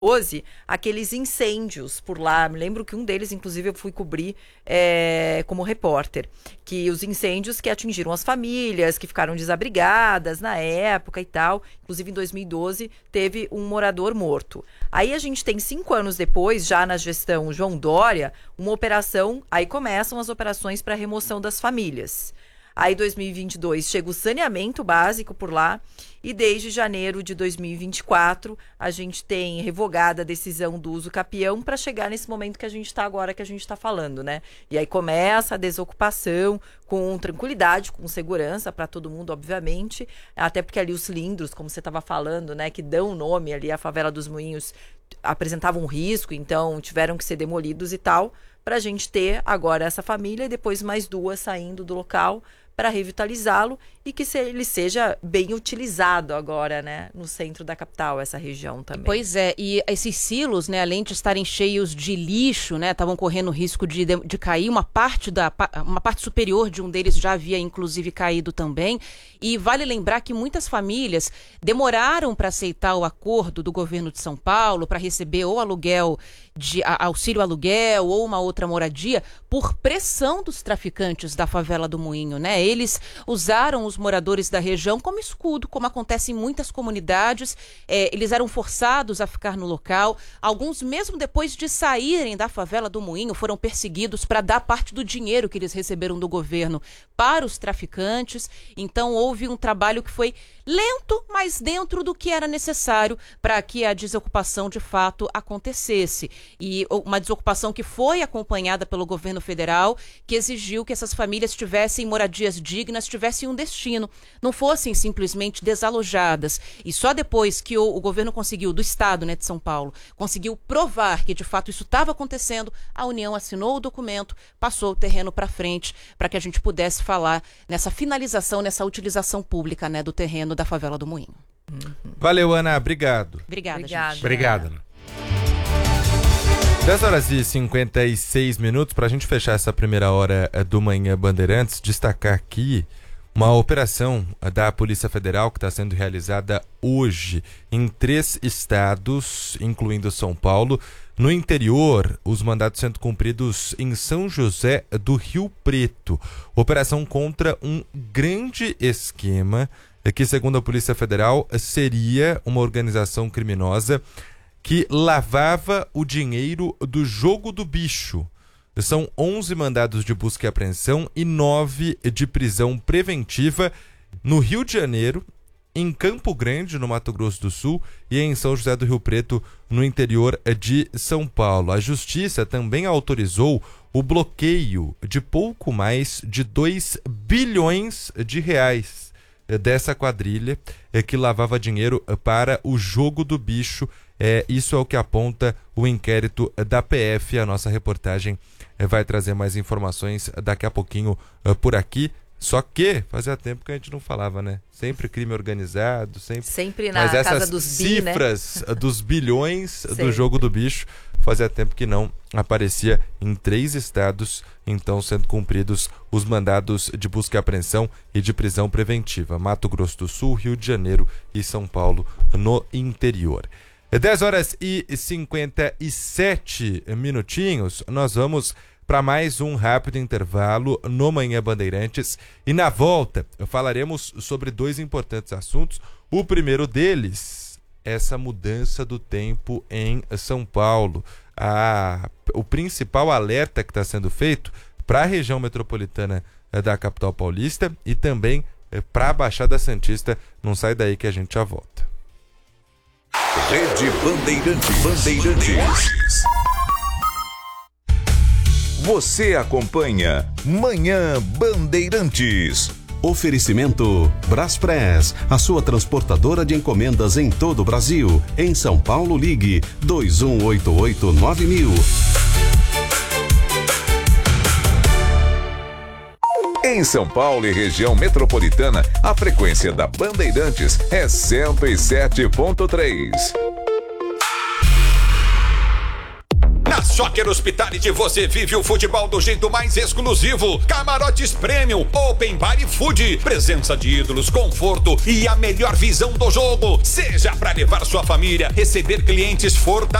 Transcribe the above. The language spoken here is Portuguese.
2012, aqueles incêndios por lá. Me lembro que um deles, inclusive, eu fui cobrir como repórter. Que os incêndios que atingiram as famílias, que ficaram desabrigadas na época e tal. Inclusive, em 2012, teve um morador morto. Aí a gente tem 5 anos depois, já na gestão João Dória, uma operação, aí começam as operações para remoção das famílias. Aí, em 2022, chega o saneamento básico por lá. E desde janeiro de 2024, a gente tem revogada a decisão do uso capião para chegar nesse momento que a gente está agora, que a gente está falando, né? E aí começa a desocupação com tranquilidade, com segurança para todo mundo, obviamente. Até porque ali os cilindros, como você estava falando, né, que dão o nome ali à favela dos Moinhos, apresentavam um risco, então tiveram que ser demolidos e tal, para a gente ter agora essa família e depois mais 2 saindo do local para revitalizá-lo e que ele seja bem utilizado agora, né, no centro da capital, essa região também. Pois é, e esses silos, né, além de estarem cheios de lixo, né, estavam correndo risco de cair, uma parte superior de um deles já havia inclusive caído também, e vale lembrar que muitas famílias demoraram para aceitar o acordo do governo de São Paulo para receber ou aluguel, auxílio aluguel ou uma outra moradia, por pressão dos traficantes da favela do Moinho, né? Eles usaram os moradores da região como escudo, como acontece em muitas comunidades. Eles eram forçados a ficar no local. Alguns, mesmo depois de saírem da favela do Moinho, foram perseguidos para dar parte do dinheiro que eles receberam do governo para os traficantes. Então houve um trabalho que foi lento, mas dentro do que era necessário para que a desocupação de fato acontecesse. E uma desocupação que foi acompanhada pelo governo federal, que exigiu que essas famílias tivessem moradias dignas, tivessem um destino, não fossem simplesmente desalojadas. E só depois que o governo conseguiu, do estado, né, de São Paulo, conseguiu provar que de fato isso estava acontecendo, a União assinou o documento, passou o terreno para frente, para que a gente pudesse falar nessa finalização, nessa utilização pública, né, do terreno da favela do Moinho. Valeu, Ana. Obrigado. Obrigada, gente. Obrigado, Ana. 10h56 para a gente fechar essa primeira hora do Manhã Bandeirantes, destacar aqui uma operação da Polícia Federal que está sendo realizada hoje em 3 estados, incluindo São Paulo. No interior, os mandados sendo cumpridos em São José do Rio Preto. Operação contra um grande esquema que, segundo a Polícia Federal, seria uma organização criminosa que lavava o dinheiro do jogo do bicho. São 11 mandados de busca e apreensão e 9 de prisão preventiva no Rio de Janeiro, em Campo Grande, no Mato Grosso do Sul, e em São José do Rio Preto, no interior de São Paulo. A Justiça também autorizou o bloqueio de pouco mais de 2 bilhões de reais dessa quadrilha que lavava dinheiro para o jogo do bicho. Isso é o que aponta o inquérito da PF. A nossa reportagem vai trazer mais informações daqui a pouquinho por aqui. Só que fazia tempo que a gente não falava, né? Sempre crime organizado, sempre na mas essas casa dos cifras, né, dos bilhões do Sei. jogo do bicho, fazia tempo que não aparecia em 3 estados, então sendo cumpridos os mandados de busca e apreensão e de prisão preventiva. Mato Grosso do Sul, Rio de Janeiro e São Paulo no interior. 10h57, nós vamos para mais um rápido intervalo no Manhã Bandeirantes e na volta falaremos sobre 2 importantes assuntos. O primeiro deles, essa mudança do tempo em São Paulo. O principal alerta que está sendo feito para a região metropolitana da capital paulista e também para a Baixada Santista. Não sai daí que a gente já volta. Rede Bandeirantes. Você acompanha Manhã Bandeirantes. Oferecimento Braspress, a sua transportadora de encomendas em todo o Brasil. Em São Paulo, ligue 2188-9000. Em São Paulo e região metropolitana, a frequência da Bandeirantes é 107.3. Na Soccer Hospitality você vive o futebol do jeito mais exclusivo. Camarotes Premium, Open Bar e Food. Presença de ídolos, conforto e a melhor visão do jogo. Seja para levar sua família, receber clientes, fortalecer